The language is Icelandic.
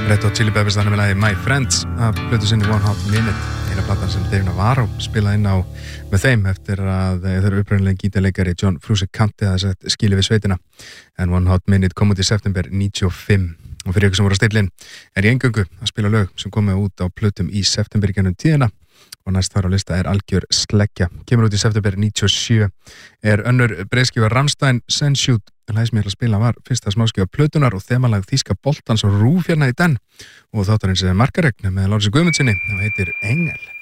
Red Hot Chili Peppers þannig með lagi My Friends af plötu sinni One Hot Minute, eina platan sem Dave Navarro spilaði inn á með þeim eftir að þeir upprunalegi gítarleikari John Frusciante hafði sett skilið við sveitina, en One Hot Minute kom út í september 95 og fyrir ykkur sem voru að stilla inn er ég eingöngu að spila lög sem komið út á plötum í september í gennum tíðina og næst þar á lista er algjör sleggja, kemur út í september 97, er önnur breiðskífa Rammstein Sensuit. Lagið sem ég ætla að spila var fyrsta smáskífa plötunar og þemalag þýska boltans og RÚV hérna í den og þáttarins Markaregn með Lárusi Guðmundsssyni og heitir Engel.